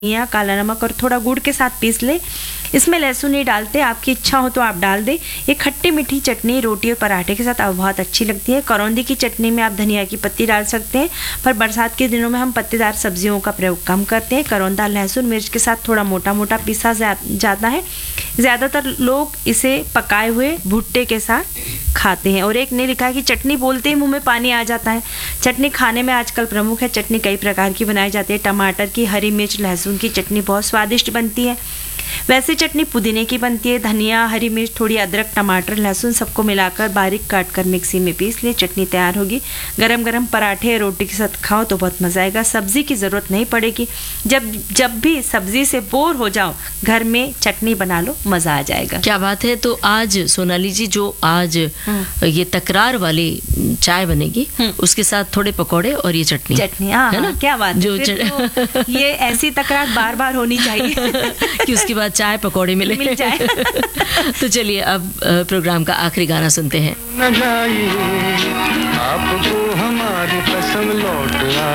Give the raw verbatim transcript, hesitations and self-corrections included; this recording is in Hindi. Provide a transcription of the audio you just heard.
या काला नमक और थोड़ा गुड़ के साथ पीस ले। इसमें लहसुन नहीं डालते, आपकी इच्छा हो तो आप डाल दें। ये खट्टी मीठी चटनी रोटी और पराठे के साथ अब बहुत अच्छी लगती है। करौंदी की चटनी में आप धनिया की पत्ती डाल सकते हैं, पर बरसात के दिनों में हम पत्तेदार सब्जियों का प्रयोग कम करते हैं। करौंदा लहसुन मिर्च के साथ थोड़ा मोटा मोटा पीसा जाता है। ज़्यादातर लोग इसे पकाए हुए भुट्टे के साथ खाते हैं। और एक ने लिखा है कि चटनी बोलते ही मुंह में पानी आ जाता है। चटनी खाने में आजकल प्रमुख है। चटनी कई प्रकार की बनाई जाती है। टमाटर की, हरी मिर्च, लहसुन की चटनी बहुत स्वादिष्ट बनती है। वैसे चटनी पुदीने की बनती है। धनिया, हरी मिर्च, थोड़ी अदरक, टमाटर, लहसुन सबको मिलाकर बारीक काट कर मिक्सी में पीस ले, चटनी तैयार होगी। गरम गरम पराठे या रोटी के साथ खाओ तो बहुत मज़ा आएगा। सब्जी की ज़रूरत नहीं पड़ेगी। जब जब भी सब्जी से बोर हो जाओ, घर में चटनी बना लो, मज़ा आ जाएगा। क्या बात है। तो आज सोनाली जी, जो आज ये तकरार वाली चाय बनेगी, उसके साथ थोड़े पकौड़े और ये चटनी चटनी है ना, क्या बात जो तो ये ऐसी तकरार बार बार होनी चाहिए कि उसके बाद चाय पकौड़े मिले मिल जाए। तो चलिए अब प्रोग्राम का आखिरी गाना सुनते हैं। न जाइए, आपको हमारी कसम लौट